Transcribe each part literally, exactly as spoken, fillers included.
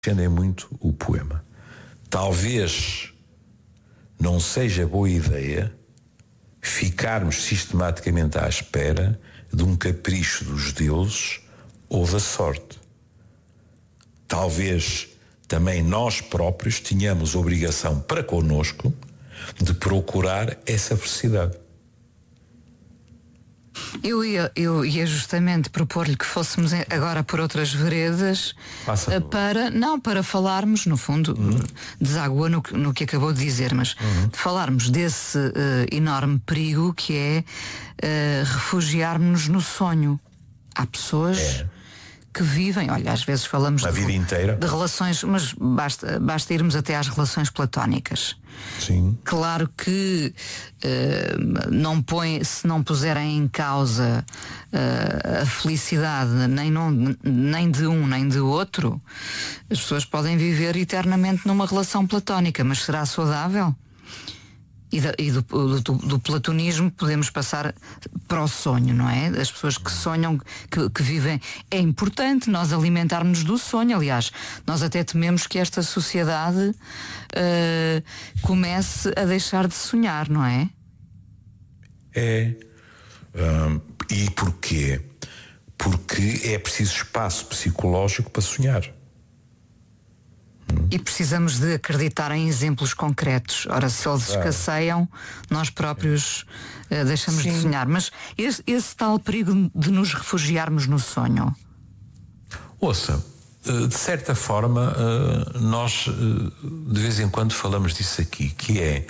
defendem muito o poema. Talvez não seja boa ideia ficarmos sistematicamente à espera de um capricho dos deuses ou da sorte. Talvez também nós próprios tenhamos obrigação para connosco de procurar essa felicidade. Eu ia, eu ia justamente propor-lhe que fôssemos agora por outras veredas para, não, para falarmos, no fundo, uhum. deságua no, no que acabou de dizer, mas uhum. de falarmos desse uh, enorme perigo que é uh, refugiarmos-nos no sonho. Há pessoas é. que vivem, olha, às vezes falamos a de, vida inteira. de relações, mas basta, basta irmos até às relações platónicas. Sim. Claro que uh, não põe, se não puserem em causa uh, a felicidade nem, não, nem de um nem de outro, as pessoas podem viver eternamente numa relação platónica, mas será saudável? E, da, e do, do, do platonismo podemos passar para o sonho, não é? As pessoas que sonham, que, que vivem. É importante nós alimentarmos do sonho. Aliás, nós até tememos que esta sociedade uh, comece a deixar de sonhar, não é? É. Um, e porquê? Porque é preciso espaço psicológico para sonhar. E precisamos de acreditar em exemplos concretos. Ora, se eles escasseiam, nós próprios uh, deixamos Sim. de sonhar. Mas esse, esse tal perigo de nos refugiarmos no sonho? Ouça, de certa forma, nós de vez em quando falamos disso aqui, que é,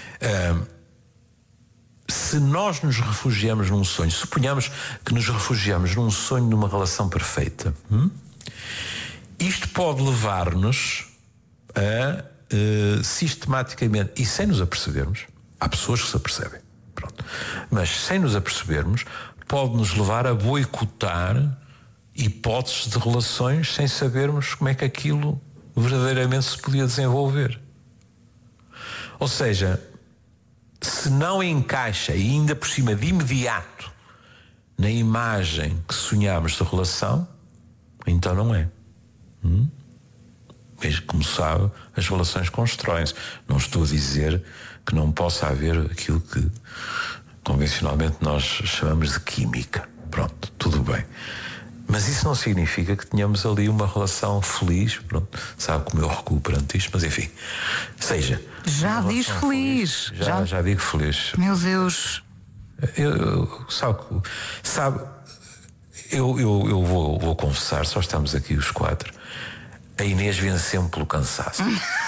se nós nos refugiamos num sonho, suponhamos que nos refugiamos num sonho numa relação perfeita, hum? Isto pode levar-nos a uh, sistematicamente, e sem nos apercebermos, há pessoas que se apercebem, pronto, mas sem nos apercebermos, pode nos levar a boicotar hipóteses de relações sem sabermos como é que aquilo verdadeiramente se podia desenvolver. Ou seja, se não encaixa, e ainda por cima de imediato, na imagem que sonhamos de relação, então não é. Hum? Como sabe, as relações constroem-se. Não estou a dizer que não possa haver aquilo que convencionalmente nós chamamos de química. Pronto, tudo bem. Mas isso não significa que tenhamos ali uma relação feliz. Pronto, sabe como eu recuo perante isto, mas enfim. Seja. Já diz feliz. feliz. Já, já, já digo feliz. Meu Deus. Eu, eu, sabe, sabe eu, eu, eu vou, vou confessar, só estamos aqui os quatro. A Inês venceu-me pelo cansaço.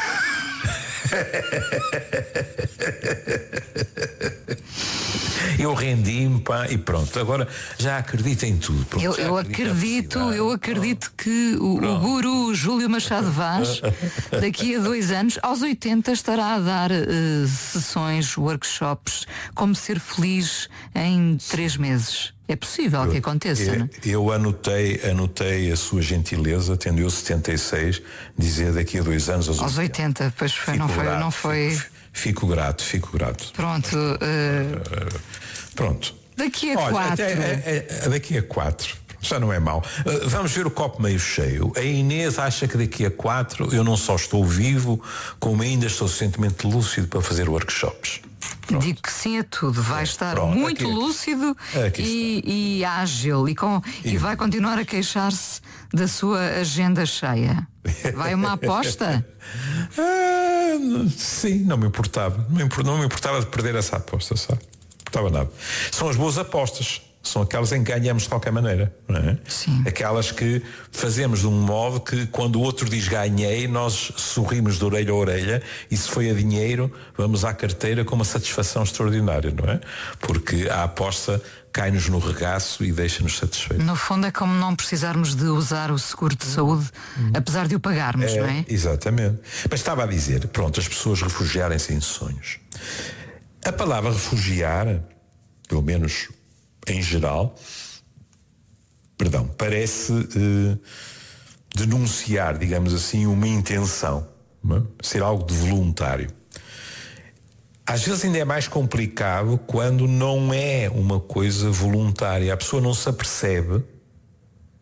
Eu rendi-me, pá, e pronto. Agora já acredito em tudo. Pronto, eu eu acredito, eu acredito pronto. que o, o guru Júlio Machado Vaz, daqui a dois anos, aos oitenta, estará a dar uh, sessões, workshops, como ser feliz em três meses. É possível eu, que aconteça, eu, não é? Eu anotei, anotei a sua gentileza, tendo eu setenta e seis, dizer daqui a dois anos aos, aos oitenta. oitenta, pois foi, não foi, grato, não foi. Fico, fico grato, fico grato. Pronto. Uh... Pronto. Daqui a Olha, quatro. Até, a, a, a, daqui a quatro. Já não é mau. Uh, vamos ver o copo meio cheio. A Inês acha que daqui a quatro eu não só estou vivo, como ainda estou suficientemente lúcido para fazer workshops. Pronto. Digo que sim a tudo. Vai estar Pronto, muito aqui, lúcido e, e ágil e, com, e... e vai continuar a queixar-se da sua agenda cheia. Vai uma aposta? ah, sim, não me importava. Não me, não me importava de perder essa aposta, sabe? Não importava nada. São as boas apostas. São aquelas em que ganhamos de qualquer maneira, não é? Sim. Aquelas que fazemos de um modo que quando o outro diz ganhei, nós sorrimos de orelha a orelha, e se foi a dinheiro, vamos à carteira com uma satisfação extraordinária, não é? Porque a aposta cai-nos no regaço e deixa-nos satisfeitos. No fundo é como não precisarmos de usar o seguro de saúde, hum. apesar de o pagarmos, é, não é? Exatamente. Mas estava a dizer, pronto, as pessoas refugiarem-se em sonhos. A palavra refugiar, pelo menos em geral, perdão, parece uh, denunciar, digamos assim, uma intenção, não é? Ser algo de voluntário. Às vezes ainda é mais complicado quando não é uma coisa voluntária. A pessoa não se apercebe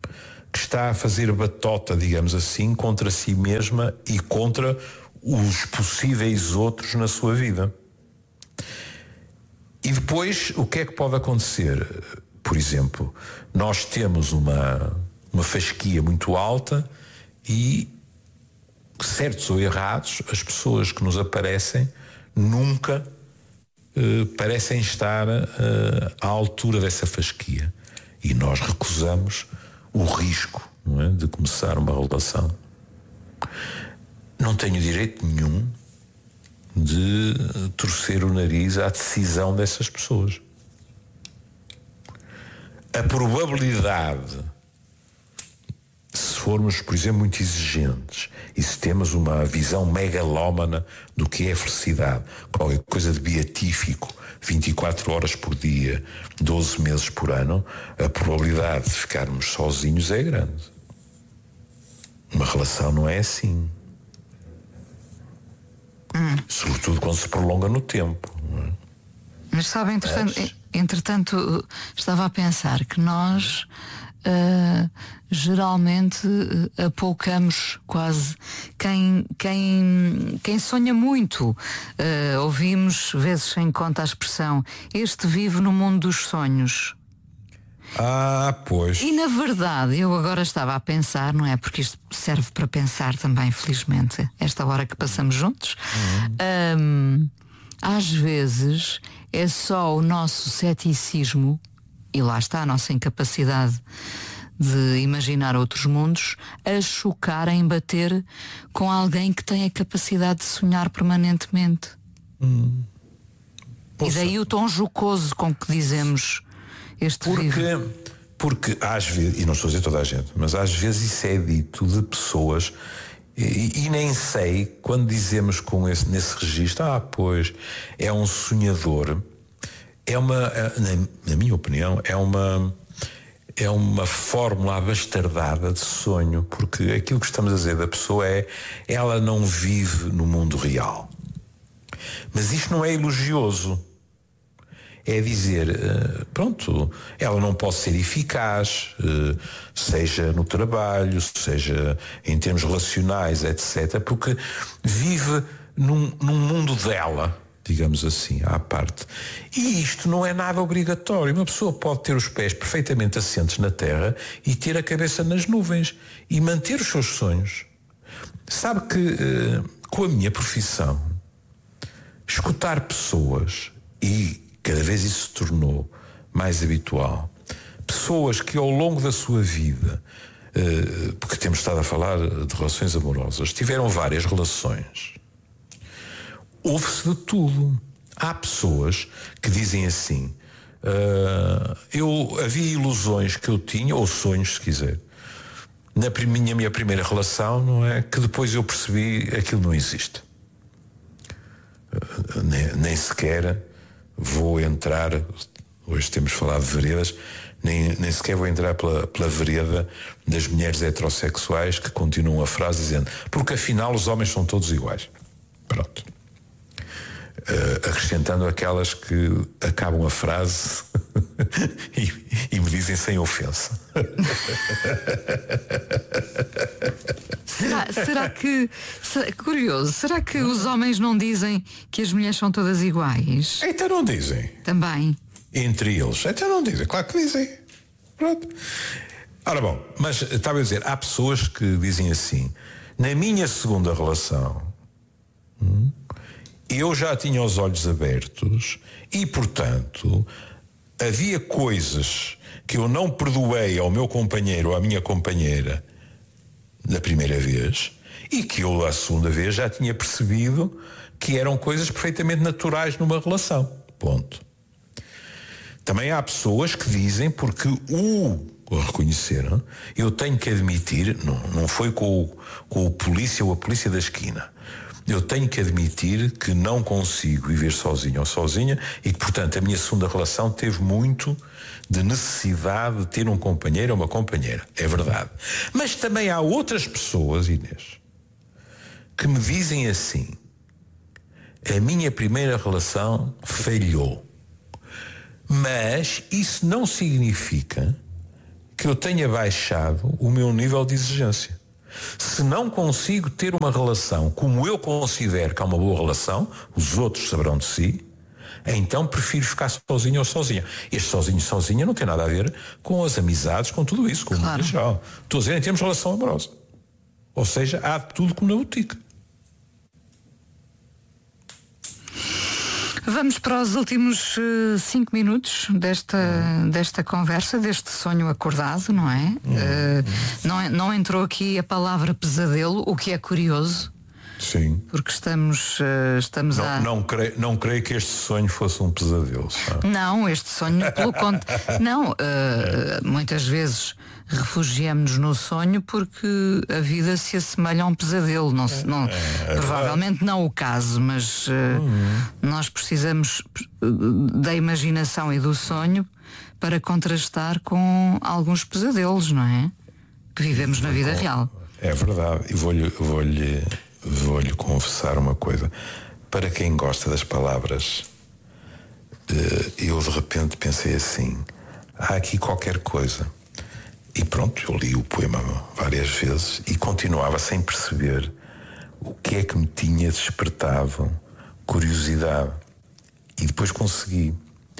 que está a fazer batota, digamos assim, contra si mesma e contra os possíveis outros na sua vida. E depois, o que é que pode acontecer? Por exemplo, nós temos uma, uma fasquia muito alta e, certos ou errados, as pessoas que nos aparecem nunca eh, parecem estar eh, à altura dessa fasquia. E nós recusamos o risco, não é, de começar uma relação. Não tenho direito nenhum de torcer o nariz à decisão dessas pessoas. A probabilidade, se formos, por exemplo, muito exigentes e se temos uma visão megalómana do que é felicidade, qualquer coisa de beatífico, vinte e quatro horas por dia, doze meses por ano, a probabilidade de ficarmos sozinhos é grande. Uma relação não é assim. Hum. Sobretudo quando se prolonga no tempo. Não é? Mas sabe, entretanto, Mas... entretanto, estava a pensar que nós uh, geralmente uh, apoucamos quase quem, quem, quem sonha muito. Uh, ouvimos vezes sem conta a expressão: este vive no mundo dos sonhos. Ah, pois. E na verdade, eu agora estava a pensar, não é? Porque isto serve para pensar também, felizmente, esta hora que passamos juntos. Uhum. Um, às vezes é só o nosso ceticismo, e lá está a nossa incapacidade de imaginar outros mundos, a chocar, a embater com alguém que tem a capacidade de sonhar permanentemente. Hum. E daí o tom jocoso com que dizemos este porque, vive. Porque às vezes, e não estou a dizer toda a gente, mas às vezes isso é dito de pessoas, e, e nem sei, quando dizemos com esse, nesse registro, ah, pois, é um sonhador, é uma, na, na minha opinião, é uma, é uma fórmula abastardada de sonho, porque aquilo que estamos a dizer da pessoa é, ela não vive no mundo real. Mas isto não é elogioso. É dizer, pronto, ela não pode ser eficaz, seja no trabalho, seja em termos relacionais, etcétera, porque vive num, num mundo dela, digamos assim, à parte. E isto não é nada obrigatório. Uma pessoa pode ter os pés perfeitamente assentes na terra e ter a cabeça nas nuvens e manter os seus sonhos. Sabe que, com a minha profissão, escutar pessoas, e cada vez isso se tornou mais habitual, pessoas que ao longo da sua vida, porque temos estado a falar de relações amorosas, tiveram várias relações, ouve-se de tudo. Há pessoas que dizem assim, eu havia ilusões que eu tinha, ou sonhos, se quiser, na minha, minha primeira relação, não é, que depois eu percebi que aquilo não existe. Nem, nem sequer vou entrar, hoje temos falado de veredas, nem, nem sequer vou entrar pela, pela vereda das mulheres heterossexuais que continuam a frase dizendo, porque afinal os homens são todos iguais. Pronto. Uh, acrescentando aquelas que acabam a frase e, e me dizem sem ofensa. Será, será que, será, curioso, será que os homens não dizem que as mulheres são todas iguais? Então não dizem. Também. Entre eles. Então não dizem. Claro que dizem. Pronto. Ora bom, mas estava a dizer, há pessoas que dizem assim, na minha segunda relação, hum, eu já tinha os olhos abertos e, portanto, havia coisas que eu não perdoei ao meu companheiro ou à minha companheira da primeira vez e que eu, a segunda vez, já tinha percebido que eram coisas perfeitamente naturais numa relação. Ponto. Também há pessoas que dizem, porque o reconheceram, eu tenho que admitir, não, não foi com o, com o polícia ou a polícia da esquina, eu tenho que admitir que não consigo viver sozinho ou sozinha e que, portanto, a minha segunda relação teve muito de necessidade de ter um companheiro ou uma companheira. É verdade. Mas também há outras pessoas, Inês, que me dizem assim, a minha primeira relação falhou. Mas isso não significa que eu tenha baixado o meu nível de exigência. Se não consigo ter uma relação como eu considero que é uma boa relação, os outros saberão de si, então prefiro ficar sozinho ou sozinha. Este sozinho e sozinha não tem nada a ver com as amizades, com tudo isso, com claro. o mundo geral. Estou a dizer em termos de relação amorosa. Ou seja, há de tudo como na boutique. Vamos para os últimos uh, cinco minutos desta, desta conversa, deste sonho acordado, não é? Hum, uh, não, não entrou aqui a palavra pesadelo, o que é curioso. Sim. Porque estamos, uh, estamos não, a... Não creio, não creio que este sonho fosse um pesadelo, sabe? Não, este sonho, pelo conto... Não, uh, muitas vezes refugiamos-nos no sonho porque a vida se assemelha a um pesadelo. Não, se- não, é provavelmente não o caso, mas uh, Uhum. nós precisamos uh, da imaginação e do sonho para contrastar com alguns pesadelos, não é? Que vivemos na vida real. É verdade. E vou-lhe, vou-lhe, vou-lhe confessar uma coisa. Para quem gosta das palavras, eh, eu de repente pensei assim: há aqui qualquer coisa. E pronto, eu li o poema várias vezes e continuava sem perceber o que é que me tinha despertado curiosidade. E depois consegui.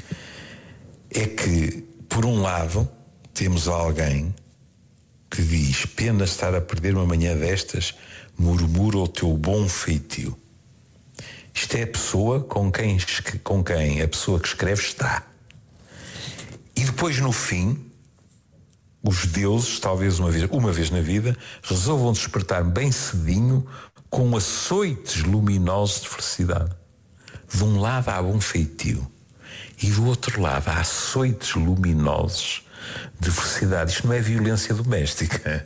É que, por um lado, temos alguém que diz: pena estar a perder uma manhã destas, murmura o teu bom feitio. Isto é a pessoa com quem, com quem a pessoa que escreve está. E depois, no fim, os deuses, talvez uma vez, uma vez na vida, resolvam despertar bem cedinho com açoites luminosos de felicidade. De um lado há bom feitio e do outro lado há açoites luminosos de felicidade. Isto não é violência doméstica,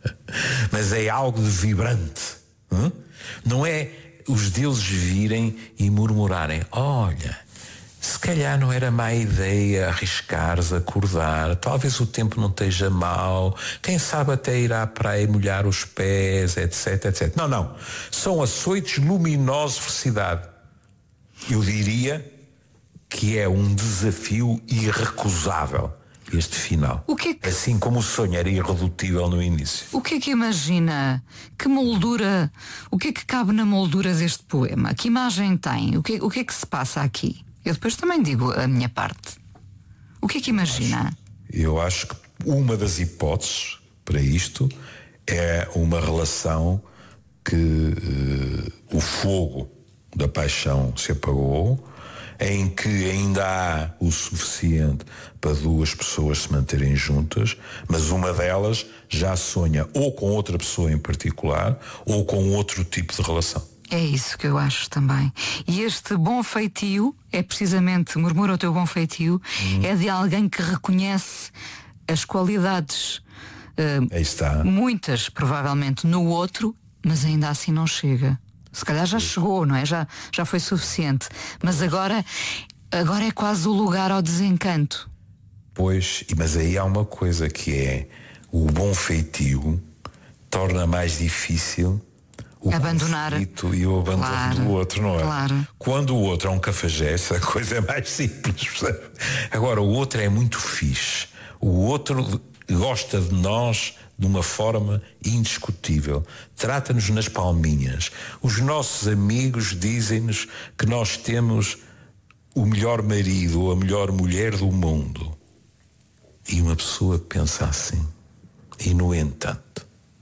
mas é algo de vibrante. Hum? Não é os deuses virem e murmurarem: olha, se calhar não era má ideia arriscares acordar, talvez o tempo não esteja mau, quem sabe até ir à praia molhar os pés, etc, etcétera. Não, não. São açoites luminosos de felicidade. Eu diria que é um desafio irrecusável este final. O que é que- Assim como o sonho era irredutível no início. O que é que imagina? Que moldura? O que é que cabe na moldura deste poema? Que imagem tem? O que, o que é que se passa aqui? Eu depois também digo a minha parte. O que é que imagina? Eu acho que uma das hipóteses para isto é uma relação que eh, o fogo da paixão se apagou, em que ainda há o suficiente para duas pessoas se manterem juntas, mas uma delas já sonha ou com outra pessoa em particular ou com outro tipo de relação. É isso que eu acho também. E este bom feitio, é precisamente, murmura o teu bom feitio, Hum. é de alguém que reconhece as qualidades, eh, Aí está. muitas provavelmente no outro, mas ainda assim não chega. Se calhar já chegou, não é? Já, já foi suficiente. Mas agora, agora é quase o lugar ao desencanto. Pois, mas aí há uma coisa que é: o bom feitio torna mais difícil o Abandonar. conflito e o abandono Claro, do outro, não é? claro. Quando o outro é um cafajeste, a coisa é mais simples, percebe? Agora, o outro é muito fixe. O outro gosta de nós de uma forma indiscutível. Trata-nos nas palminhas. Os nossos amigos dizem-nos que nós temos o melhor marido ou a melhor mulher do mundo. E uma pessoa pensa assim. E no entanto...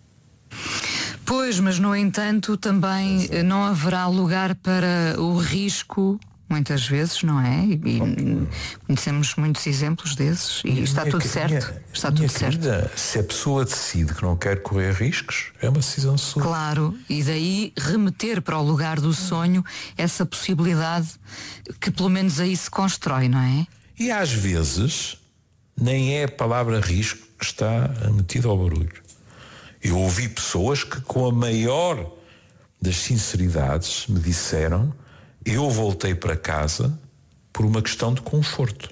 Pois, mas no entanto também eh, não haverá lugar para o risco, muitas vezes, não é? E, e conhecemos muitos exemplos desses e está Minha tudo que- certo. minha- Está minha tudo certo. querida, se a pessoa decide que não quer correr riscos, é uma decisão sua. Claro, e daí remeter para o lugar do sonho essa possibilidade que pelo menos aí se constrói, não é? E às vezes nem é a palavra risco que está metida ao barulho. Eu ouvi pessoas que, com a maior das sinceridades, me disseram: eu voltei para casa por uma questão de conforto.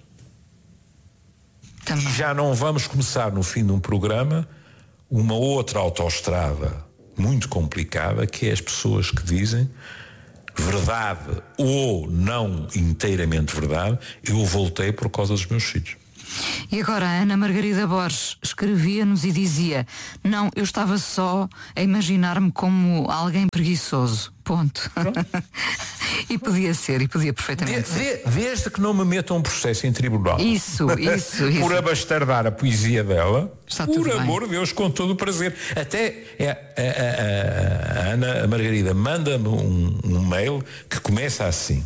Também. E já não vamos começar no fim de um programa uma outra autoestrada muito complicada, que é as pessoas que dizem verdade ou não inteiramente verdade: eu voltei por causa dos meus filhos. E agora a Ana Margarida Borges escrevia-nos e dizia: não, eu estava só a imaginar-me como alguém preguiçoso. Ponto. E podia ser, e podia perfeitamente de, ser. De, desde que não me metam um processo em tribunal. Isso, isso, isso. Por abastardar a poesia dela, está por tudo amor bem. de Deus, com todo o prazer. Até é, a, a, a, a Ana Margarida manda-me um, um mail que começa assim: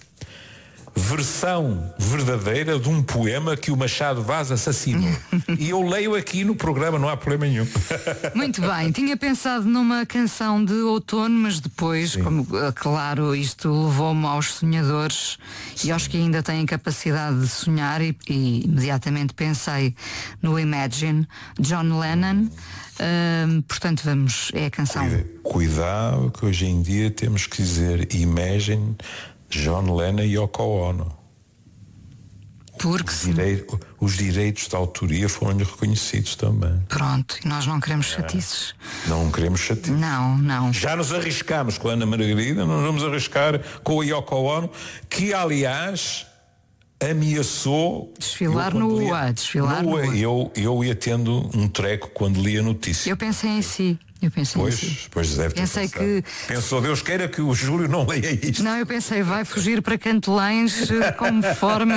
versão verdadeira de um poema que o Machado Vaz assassinou. E eu leio aqui no programa, não há problema nenhum. Muito bem, tinha pensado numa canção de outono, mas depois, como, claro, isto levou-me aos sonhadores. Sim. E aos que ainda têm capacidade de sonhar, e, e imediatamente pensei no Imagine, John Lennon. Hum, portanto, vamos, é a canção. Cuidado, que hoje em dia temos que dizer Imagine, John Lennon e Yoko Ono. Porque os, direi- os direitos de autoria foram-lhe reconhecidos também. Pronto, e nós não queremos chatices. É. Não queremos chatices. Não, não. Já nos arriscámos com a Ana Margarida, não nos vamos arriscar com a Yoko Ono, que aliás ameaçou desfilar no U A, desfilar no U A. Eu, eu ia tendo um treco quando li a notícia. Eu pensei em si. Eu pensei pois, em si. Pois deve ter pensei pensado. que Pensou, Deus queira que o Júlio não leia isto. Não, eu pensei, vai fugir para Cantelães como forma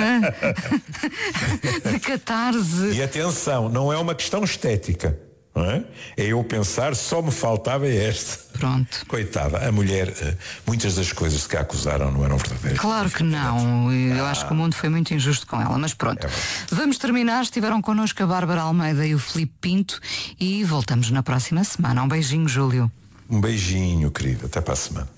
de catarse. E atenção, não é uma questão estética, não é? É eu pensar, só me faltava esta. Pronto. Coitada, a mulher, muitas das coisas que a acusaram não eram verdadeiras. Claro que não, eu ah. acho que o mundo foi muito injusto com ela, mas pronto. É Vamos terminar, estiveram connosco a Bárbara Almeida e o Filipe Pinto e voltamos na próxima semana. Um beijinho, Júlio. Um beijinho, querido, até para a semana.